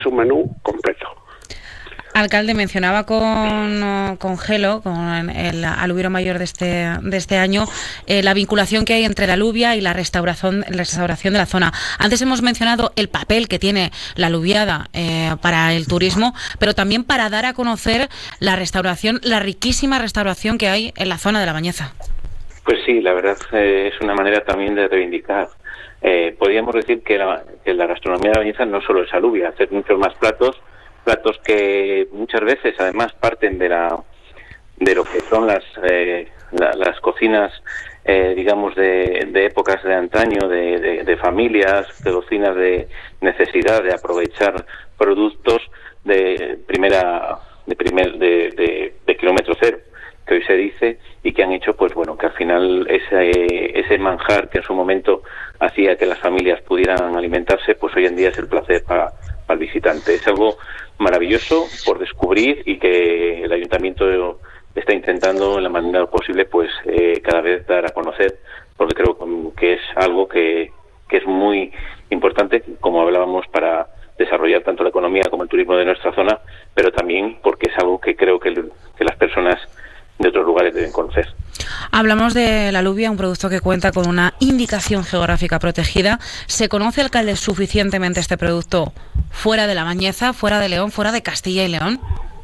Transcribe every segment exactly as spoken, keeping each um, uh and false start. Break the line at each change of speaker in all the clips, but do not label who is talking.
un menú completo.
Alcalde, mencionaba con, con Gelo, con el aluviero mayor de este, de este año, eh, la vinculación que hay entre la alubia y la restauración, la restauración de la zona. Antes hemos mencionado el papel que tiene la aluviada eh, para el turismo, pero también para dar a conocer la restauración, la riquísima restauración que hay en la zona de La Bañeza.
Pues sí, la verdad eh, es una manera también de reivindicar. Eh, podríamos decir que la, que la gastronomía de La Bañeza no solo es alubia, hacer muchos más platos, platos que muchas veces además parten de la de lo que son las eh, la, las cocinas eh, digamos de, de épocas de antaño, de, de, de familias, de cocinas de necesidad de aprovechar productos de primera de primer de, de, de kilómetro cero, que hoy se dice, y que han hecho pues bueno que al final ese ese manjar que en su momento hacía que las familias pudieran alimentarse, pues hoy en día es el placer para, para el visitante. Es algo maravilloso por descubrir y que el ayuntamiento está intentando en la manera posible pues eh, cada vez dar a conocer, porque creo que es algo que, que es muy importante, como hablábamos, para desarrollar tanto la economía como el turismo de nuestra zona, pero también porque es algo que creo que, el, que las personas de otros lugares deben conocer.
Hablamos de la alubia, un producto que cuenta con una indicación geográfica protegida. ¿Se conoce, alcalde, suficientemente este producto fuera de La Bañeza, fuera de León, fuera de Castilla y León?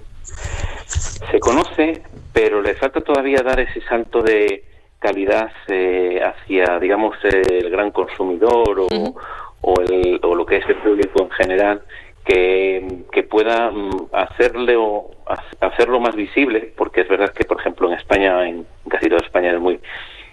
Se conoce, pero le falta todavía dar ese salto de calidad eh, hacia, digamos, el gran consumidor o, uh-huh. o, el, o lo que es el público en general, que, que pueda um, hacerle o hacerlo más visible, porque es verdad que, por ejemplo, en España, en casi toda España, es muy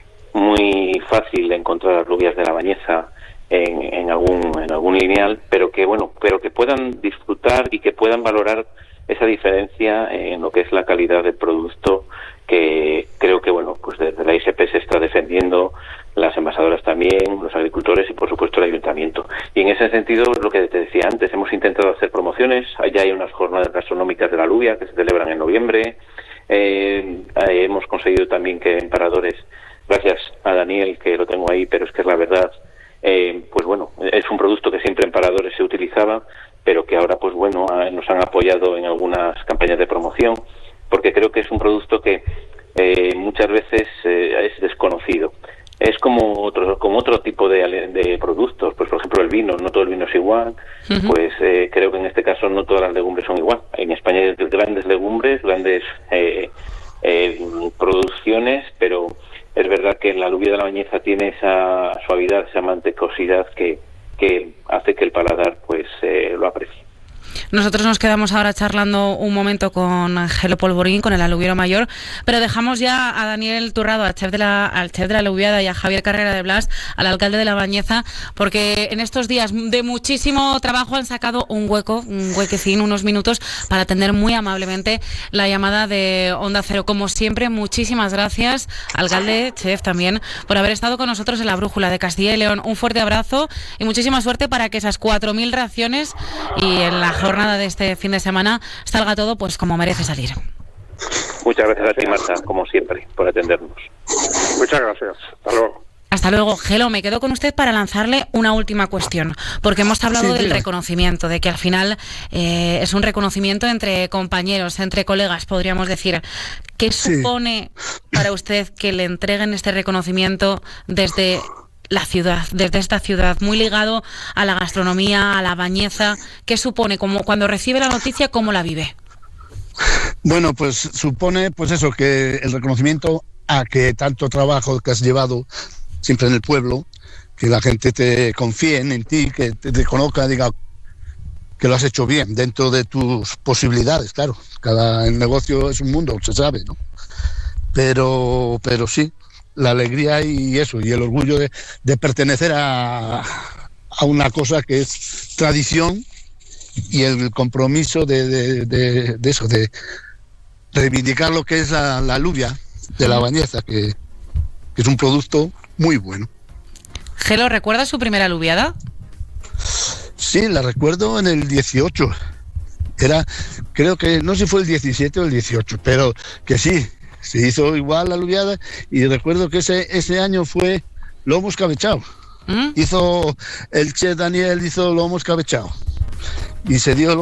muy fácil encontrar alubias de La Bañeza en, en algún en algún lineal, pero que bueno, pero que puedan disfrutar y que puedan valorar esa diferencia en lo que es la calidad del producto, que creo que bueno, pues desde la I S P se está defendiendo, las envasadoras también, los agricultores y por supuesto el ayuntamiento. Y en ese sentido, lo que te decía antes, hemos intentado hacer promociones. Allá hay unas jornadas gastronómicas de la alubia que se celebran en noviembre. Eh, eh, hemos conseguido también que en Paradores, gracias a Daniel, que lo tengo ahí, pero es que es la verdad, eh, pues bueno, es un producto que siempre en Paradores se utilizaba, pero que ahora pues bueno nos han apoyado en algunas campañas de promoción, porque creo que es un producto que eh, muchas veces eh, es desconocido. Es como otro como otro tipo de, de productos, pues por ejemplo el vino, no todo el vino es igual, uh-huh. pues eh, creo que en este caso no todas las legumbres son igual. En España hay grandes legumbres, grandes eh, eh, producciones, pero es verdad que la alubia de La Bañeza tiene esa suavidad, esa mantecosidad que, que hace que el paladar pues eh, lo aprecie.
Nosotros nos quedamos ahora charlando un momento con Gelo Polvorín, con el aluviero mayor, pero dejamos ya a Daniel Turrado, al chef de la, al chef de la aluviada, y a Javier Carrera de Blas, al alcalde de La Bañeza, porque en estos días de muchísimo trabajo han sacado un hueco, un huequecín, unos minutos, para atender muy amablemente la llamada de Onda Cero. Como siempre, muchísimas gracias, alcalde, chef también, por haber estado con nosotros en la Brújula de Castilla y León. Un fuerte abrazo y muchísima suerte para que esas cuatro mil raciones y en la jornada de este fin de semana salga todo pues como merece salir.
Muchas gracias a ti, Marta, como siempre, por atendernos.
Muchas gracias. Hasta luego.
Hasta luego. Gelo, me quedo con usted para lanzarle una última cuestión, porque hemos hablado sí, del tío. reconocimiento, de que al final eh, es un reconocimiento entre compañeros, entre colegas, podríamos decir. ¿Qué sí. supone para usted que le entreguen este reconocimiento desde la ciudad, desde esta ciudad, muy ligado a la gastronomía, a La Bañeza? ¿Qué supone? Como cuando recibe la noticia, ¿cómo la vive?
Bueno, pues supone pues eso, que el reconocimiento a que tanto trabajo que has llevado siempre en el pueblo, que la gente te confíe en ti, que te, te conozca, diga que lo has hecho bien dentro de tus posibilidades. Claro, cada negocio es un mundo, se sabe, ¿no? Pero, pero sí, la alegría y eso, y el orgullo de, de pertenecer a, a una cosa que es tradición, y el compromiso de, de, de, de eso, de reivindicar lo que es la, la alubia de La Bañeza, que, que es un producto muy bueno.
Gelo, ¿recuerda su primera alubiada?
Sí, la recuerdo en el dieciocho. Era, creo que, no sé si fue el diecisiete o el dieciocho, pero que sí, se hizo igual la alubiada, y recuerdo que ese, ese año fue lomo escabechado. ¿Mm? Hizo, el chef Daniel hizo lomo escabechado, y se dio